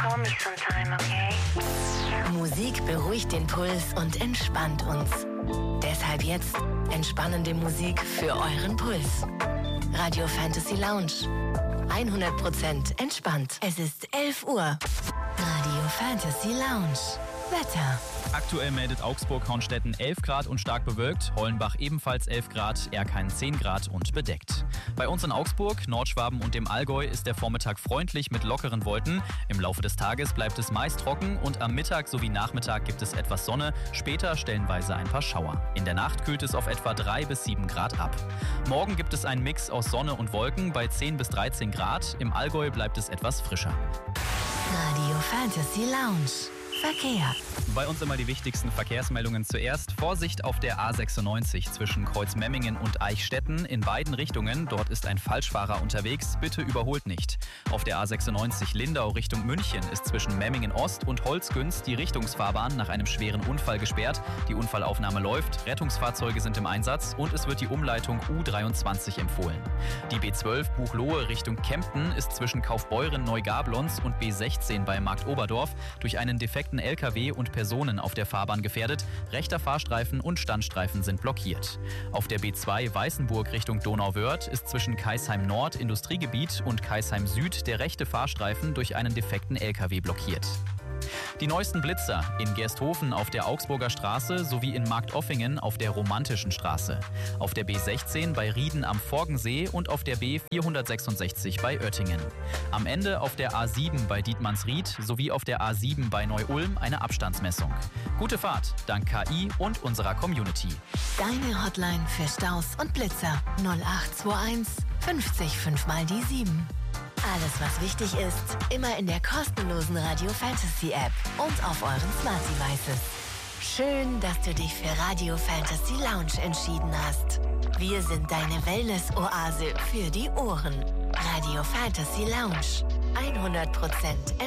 call me sometime, okay? Musik beruhigt den Puls und entspannt uns. Deshalb jetzt entspannende Musik für euren Puls. Radio Fantasy Lounge. 100% entspannt. Es ist 11 Uhr. Radio Fantasy Lounge. Wetter. Aktuell meldet Augsburg-Hornstetten 11 Grad und stark bewölkt, Hollenbach ebenfalls 11 Grad, Erkein 10 Grad und bedeckt. Bei uns in Augsburg, Nordschwaben und dem Allgäu ist der Vormittag freundlich mit lockeren Wolken. Im Laufe des Tages bleibt es meist trocken und am Mittag sowie Nachmittag gibt es etwas Sonne, später stellenweise ein paar Schauer. In der Nacht kühlt es auf etwa 3 bis 7 Grad ab. Morgen gibt es einen Mix aus Sonne und Wolken bei 10 bis 13 Grad, im Allgäu bleibt es etwas frischer. Radio Fantasy Lounge. Verkehr. Bei uns immer die wichtigsten Verkehrsmeldungen zuerst. Vorsicht auf der A96 zwischen Kreuzmemmingen und Eichstätten in beiden Richtungen. Dort ist ein Falschfahrer unterwegs. Bitte überholt nicht. Auf der A96 Lindau Richtung München ist zwischen Memmingen Ost und Holzgünz die Richtungsfahrbahn nach einem schweren Unfall gesperrt. Die Unfallaufnahme läuft, Rettungsfahrzeuge sind im Einsatz und es wird die Umleitung U23 empfohlen. Die B12 Buchloe Richtung Kempten ist zwischen Kaufbeuren-Neugablons und B16 bei Marktoberdorf durch einen defekten LKW und Personen auf der Fahrbahn gefährdet. Rechter Fahrstreifen und Standstreifen sind blockiert. Auf der B2 Weißenburg Richtung Donauwörth ist zwischen Kaisheim Nord Industriegebiet und Kaisheim Süd der rechte Fahrstreifen durch einen defekten LKW blockiert. Die neuesten Blitzer in Gersthofen auf der Augsburger Straße sowie in Marktoffingen auf der Romantischen Straße. Auf der B16 bei Rieden am Forgensee und auf der B466 bei Oettingen. Am Ende auf der A7 bei Dietmannsried sowie auf der A7 bei Neu-Ulm eine Abstandsmessung. Gute Fahrt, dank KI und unserer Community. Deine Hotline für Staus und Blitzer 0821 50 5 mal die 7. Alles, was wichtig ist, immer in der kostenlosen Radio Fantasy App und auf euren Smart Devices. Schön, dass du dich für Radio Fantasy Lounge entschieden hast. Wir sind deine Wellness-Oase für die Ohren. Radio Fantasy Lounge. 100%